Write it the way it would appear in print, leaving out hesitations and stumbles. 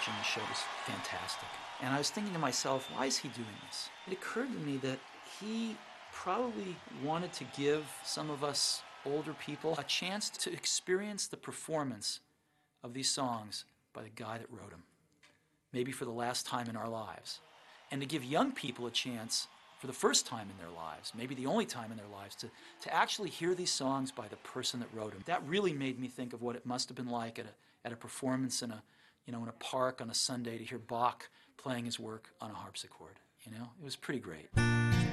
watching the show was fantastic. And I was thinking to myself, why is he doing this? It occurred to me that he probably wanted to give some of us older people a chance to experience the performance of these songs by the guy that wrote them, maybe for the last time in our lives. And to give young people a chance for the first time in their lives, maybe the only time in their lives, to actually hear these songs by the person that wrote them. That really made me think of what it must have been like at a performance in a park on a Sunday to hear Bach playing his work on a harpsichord. It was pretty great.